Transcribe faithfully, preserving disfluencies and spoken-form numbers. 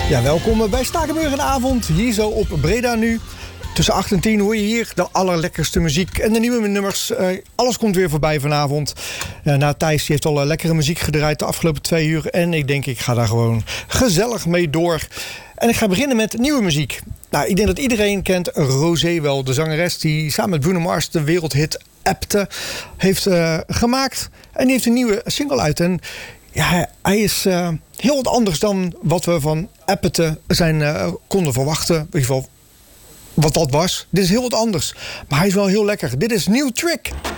Ja, welkom bij Spakenburg in de avond, hier zo op Breda nu. Tussen acht en tien hoor je hier de allerlekkerste muziek en de nieuwe nummers. Uh, alles komt weer voorbij vanavond. Uh, nou, Thijs die heeft al uh, lekkere muziek gedraaid de afgelopen twee uur. En ik denk, ik ga daar gewoon gezellig mee door. En ik ga beginnen met nieuwe muziek. Nou, ik denk dat iedereen kent Rosé wel. De zangeres die samen met Bruno Mars de wereldhit Apte heeft uh, gemaakt. En die heeft een nieuwe single uit. En ja, hij is uh, heel wat anders dan wat we van Apte zijn uh, konden verwachten. In ieder geval wat dat was. Dit is heel wat anders. Maar hij is wel heel lekker. Dit is New Trick.